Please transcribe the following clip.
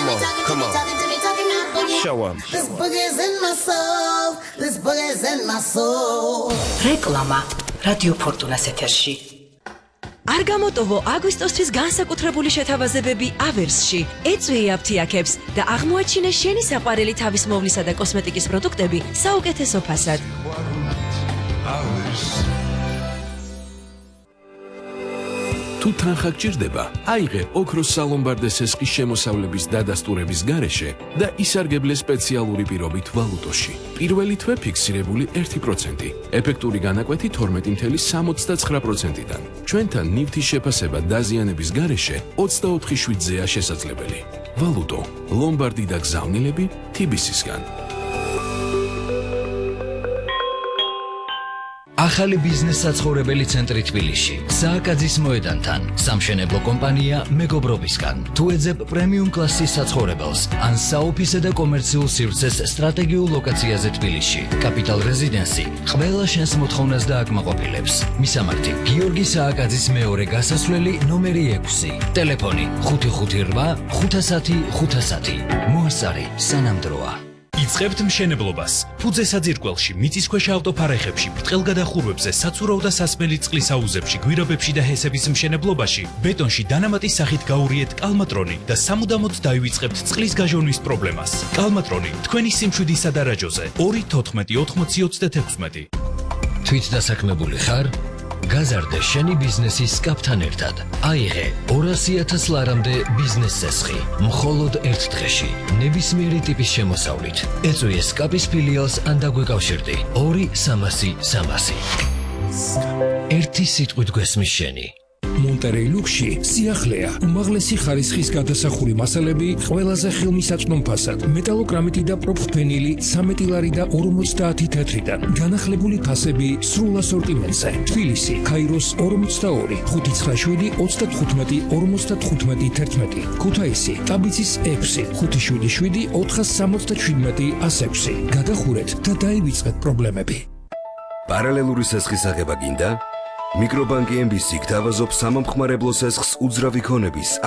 come on. Show 'em. This boogie's in my soul. This boogie's in my soul. რეკლამა რადიო ფორტუნას ეთერში. არ გამოტოვო აგვისტოსთვის განსაკუთრებული შეთავაზებები ავერსში. ეწვიე აფთიაქებს და აღმოაჩინე შენი საყვარელი თავისმოვლისა და კოსმეტიკის პროდუქტები საუკეთესო ფასად. თუ თანხა გჭირდება, აიღე ოქროს სალომბარდე სესხის შემოსავლების დადასტურების გარეშე და ისარგებლე სპეციალური პირობით ვალუტოში. პირველი თვე ფიქსირებული 1%, ეფექტური განაკვეთი 12.69%-დან. ჩვენთან ნივთის შეფასება დაზიანების გარეშე 24/7-ზეა შესაძლებელი. ვალუტო, ლომბარდი და გზავნილები TBC-სგან. ახალი ბიზნეს საცხოვრებელი ცენტრი თბილისში, სააკაძის მოედანთან, სამშენებლო კომპანია მეგობრობისგან. თუ ეძებ პრემიუმ კლასის საცხოვრებელს, ან საოფისე და კომერციულ სივრცეს სტრატეგიულ ლოკაციაზე თბილისში, კაპიტალ რეზიდენსი ყველა შენს მოთხოვნას დააკმაყოფილებს. მისამართი: გიორგი სააკაძის მეორე გასასვლელი ნომერი 6, ტელეფონი 558 510 510. მოასწარი სანამდროა. იწყებთ მშენებლობას. ფუძე საძირკველში, მიწისქვეშა ავტოფარეხებში, ბრტყელგადახურვებზე, საცურაო და სასმელი წყლის აუზებში, გვირაბებში და ჰესების მშენებლობაში, ბეტონში დანამატის სახით გაურიეთ კალმატრონი და სამუდამოდ დაივიწყებთ წყლის გაჟონვის პრობლემას. კალმატრონი თქვენი სიმშვიდისა და რაჯოზე 2-14-80-36. თვით დასაქმებული ხარ? გაზარდე შენი ბიზნესის კაპთან ერთად. აიღე 200,000 ლარამდე ბიზნეს სესხი. მხოლოდ ერთ დღეში. ნებისმიერი ტიპის შემოსავლით. ეწვიე სკაპის ფილიალს ან დაგვეკავშირდი. 2-300-300. ერთი სიტყვით გვესმის შენი. მონტერეი ლუქსში სიახლეა, უმაღლესი ხარისხის გადასახური მასალები ყველაზე ხელმისაწვდომ ფასად. მეტალოკრამიტი და პროფენილი 13 ლარი და 50 თეთრიდან. განახლებული ფასები სრულ ასორტიმენტზე. თბილისი, ქაიროს 42, 597 35 55 11. ქუთაისი, ტაბიცის 6, 577 467 106. გადახურეთ და დაივიწყეთ პრობლემები. პარალელური სესხის აღება გინდა? მიკრობანკი MBC გთავაზობს სამომხმარებლო სესხს უძრავი ქონების